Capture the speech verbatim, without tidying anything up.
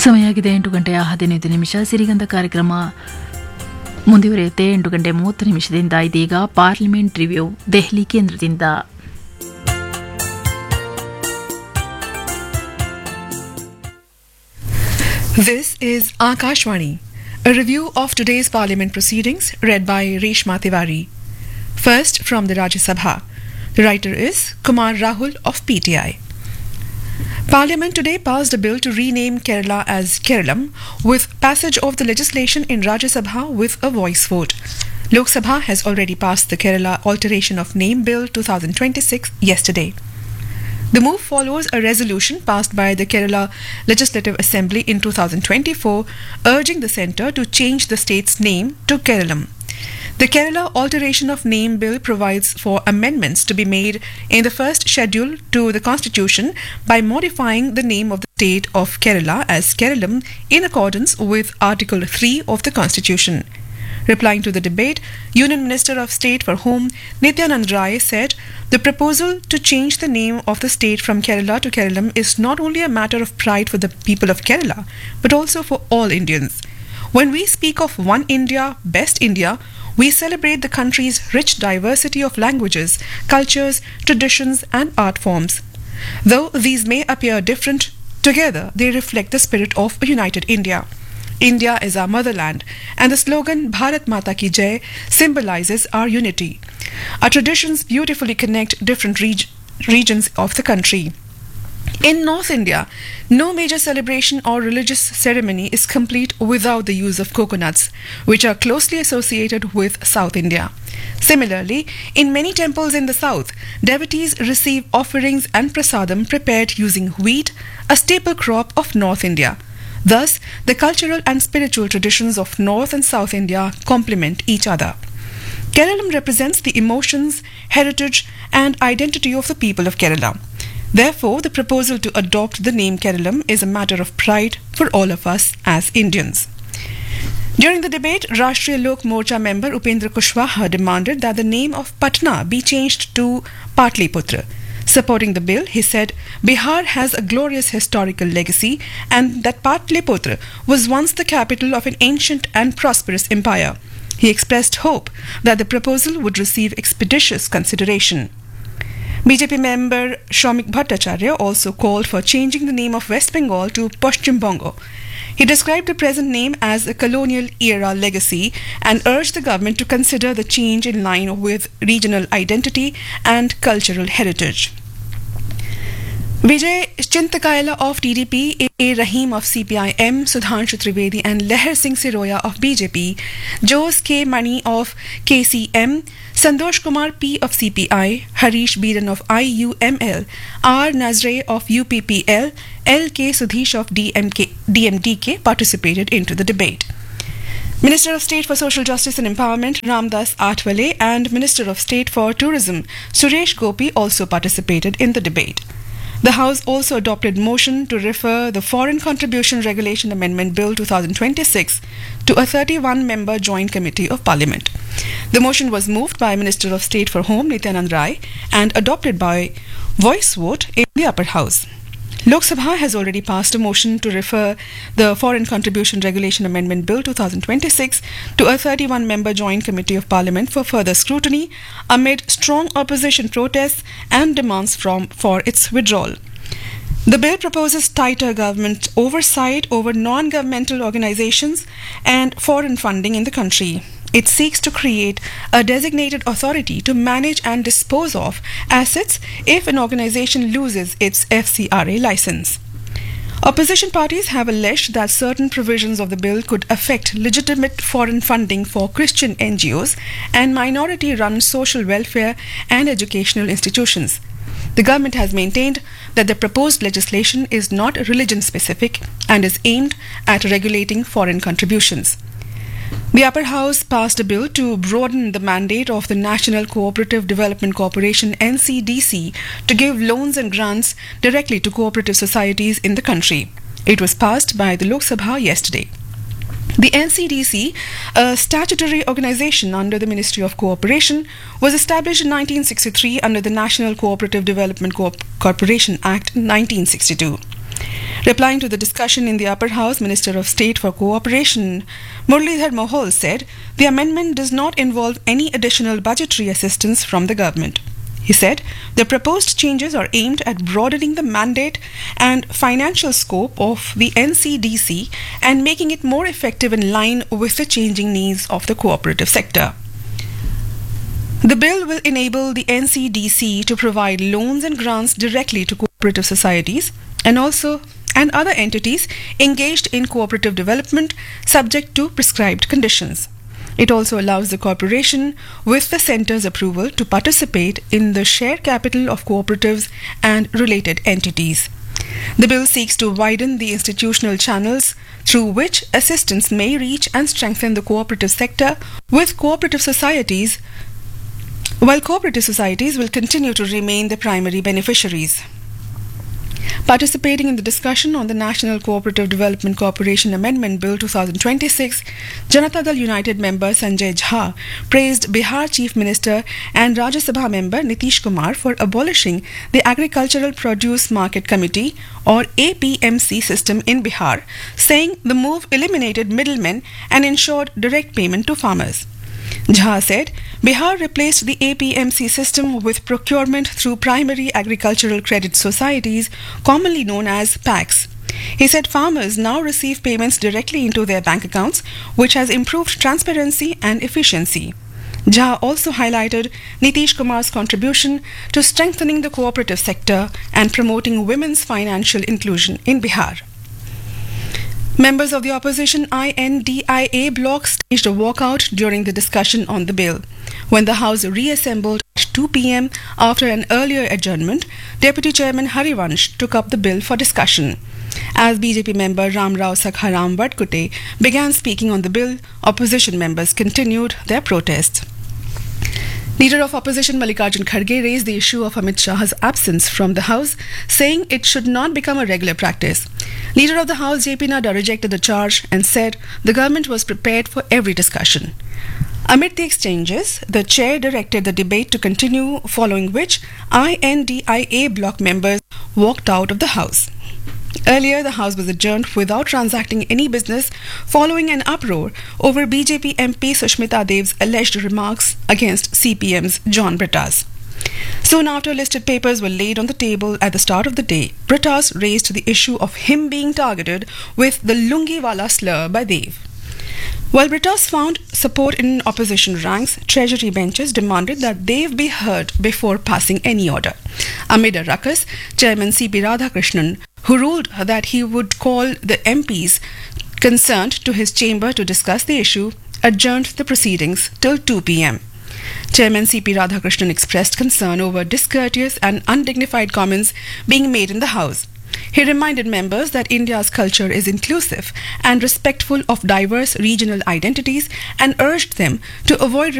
ಸಮಯ ಆಗಿದೆ ಎಂಟು ಗಂಟೆಯ ಹದಿನೈದು ನಿಮಿಷ. ಸಿರಿಗಂಧ ಕಾರ್ಯಕ್ರಮ ಮುಂದುವರಿಯುತ್ತೆ ಎಂಟು ಗಂಟೆ ಮೂವತ್ತು ನಿಮಿಷದಿಂದ. ಇದೀಗ ಪಾರ್ಲಿಮೆಂಟ್ ರಿವ್ಯೂ ದೆಹಲಿ ಕೇಂದ್ರದಿಂದ. This is Akashvani, a review of today's parliament proceedings read by Reshma Tiwari. First from the Rajya Sabha. The writer is Kumar Rahul of P T I. Parliament today passed a bill to rename Kerala as Keralam with passage of the legislation in Rajya Sabha with a voice vote. Lok Sabha has already passed the Kerala Alteration of Name Bill twenty twenty-six yesterday. The move follows a resolution passed by the Kerala Legislative Assembly in two thousand twenty-four urging the centre to change the state's name to Keralam. The Kerala Alteration of Name Bill provides for amendments to be made in the first schedule to the constitution by modifying the name of the state of Kerala as Keralam in accordance with Article three of the constitution. Replying to the debate, Union Minister of State for Home Nityanand Rai said the proposal to change the name of the state from Kerala to Keralam is not only a matter of pride for the people of Kerala but also for all Indians. When we speak of One India, Best India, we celebrate the country's rich diversity of languages, cultures, traditions and art forms. Though these may appear different, together they reflect the spirit of a united India. India is our motherland, and the slogan Bharat Mata Ki Jai symbolizes our unity. Our traditions beautifully connect different reg- regions of the country. In North India, no major celebration or religious ceremony is complete without the use of coconuts, which are closely associated with South India. Similarly, in many temples in the south, devotees receive offerings and prasadam prepared using wheat, a staple crop of North India. Thus, the cultural and spiritual traditions of North and South India complement each other. Keralam represents the emotions, heritage, and identity of the people of Kerala. Therefore, the proposal to adopt the name Keralam is a matter of pride for all of us as Indians. During the debate, Rashtriya Lok Morcha member Upendra Kushwaha demanded that the name of Patna be changed to Patliputra. Supporting the bill, he said Bihar has a glorious historical legacy and that Patliputra was once the capital of an ancient and prosperous empire. He expressed hope that the proposal would receive expeditious consideration. B J P member Shomik Bhattacharya also called for changing the name of West Bengal to Paschim Bongo. He described the present name as a colonial era legacy and urged the government to consider the change in line with regional identity and cultural heritage. Vijay Chintakaila of T D P, A. Rahim of C P I M, Sudhanshu Trivedi and Leher Singh Siroya of B J P, Jose K. Mani of K C M, Santosh Kumar P. of C P I, Harish Biran of I U M L, R. Nazre of U P P L, L. K. Sudhish of D M K, D M D K participated into the debate. Minister of State for Social Justice and Empowerment Ramdas Athwale and Minister of State for Tourism Suresh Gopi also participated in the debate. The House also adopted motion to refer the Foreign Contribution Regulation Amendment Bill twenty twenty-six to a thirty-one member Joint Committee of Parliament. The motion was moved by Minister of State for Home Nityanand Rai and adopted by voice vote in the upper house. Lok Sabha has already passed a motion to refer the Foreign Contribution Regulation Amendment Bill twenty twenty-six to a thirty-one member Joint Committee of Parliament for further scrutiny amid strong opposition protests and demands from for its withdrawal. The bill proposes tighter government oversight over non-governmental organizations and foreign funding in the country. It seeks to create a designated authority to manage and dispose of assets if an organization loses its F C R A license. Opposition parties have alleged that certain provisions of the bill could affect legitimate foreign funding for Christian N G Os and minority-run social welfare and educational institutions. The government has maintained that the proposed legislation is not religion-specific and is aimed at regulating foreign contributions. The upper house passed a bill to broaden the mandate of the National Cooperative Development Corporation N C D C to give loans and grants directly to cooperative societies in the country. It was passed by the Lok Sabha yesterday. The N C D C, a statutory organization under the Ministry of Cooperation, was established in nineteen sixty-three under the National Cooperative Development Co- Corporation Act nineteen sixty-two. Replying to the discussion in the upper house, Minister of State for Cooperation Muralidhar Mohol said the amendment does not involve any additional budgetary assistance from the government. He said the proposed changes are aimed at broadening the mandate and financial scope of the N C D C and making it more effective in line with the changing needs of the cooperative sector. The bill will enable the N C D C to provide loans and grants directly to cooperative societies and also and other entities engaged in cooperative development subject to prescribed conditions. It also allows the corporation, with the centre's approval, to participate in the share capital of cooperatives and related entities. The bill seeks to widen the institutional channels through which assistance may reach and strengthen the cooperative sector, with cooperative societies, while cooperative societies will continue to remain the primary beneficiaries. Participating in the discussion on the National Cooperative Development Corporation Amendment Bill twenty twenty-six, Janata Dal United member Sanjay Jha praised Bihar Chief Minister and Rajya Sabha member Nitish Kumar for abolishing the Agricultural Produce Market Committee or A P M C system in Bihar, saying the move eliminated middlemen and ensured direct payment to farmers. Jha said Bihar replaced the A P M C system with procurement through primary agricultural credit societies, commonly known as P A Cs. He said farmers now receive payments directly into their bank accounts, which has improved transparency and efficiency. Jha also highlighted Nitish Kumar's contribution to strengthening the cooperative sector and promoting women's financial inclusion in Bihar. Members of the opposition I N D I A bloc staged a walkout during the discussion on the bill. When the House reassembled at two p.m. after an earlier adjournment, Deputy Chairman Harivansh took up the bill for discussion. As B J P member Ram Rao Sakharam Vadkute began speaking on the bill, opposition members continued their protests. Leader of Opposition Mallikarjun Kharge raised the issue of Amit Shah's absence from the House, saying it should not become a regular practice. Leader of the House J P Nadda rejected the charge and said the government was prepared for every discussion. Amid the exchanges, the chair directed the debate to continue, following which I N D I A bloc members walked out of the House. Earlier, the House was adjourned without transacting any business following an uproar over B J P M P Sushmita Dev's alleged remarks against C P M's John Brittas. Soon after listed papers were laid on the table at the start of the day, Brittas raised the issue of him being targeted with the Lungiwala slur by Dev. While Brittas found support in opposition ranks, Treasury benches demanded that Dev be heard before passing any order. Amid a ruckus, Chairman C P Radhakrishnan, who ruled that he would call the M Ps concerned to his chamber to discuss the issue, adjourned the proceedings till two p.m. Chairman C P Radhakrishnan expressed concern over discourteous and undignified comments being made in the House. He reminded members that India's culture is inclusive and respectful of diverse regional identities and urged them to avoid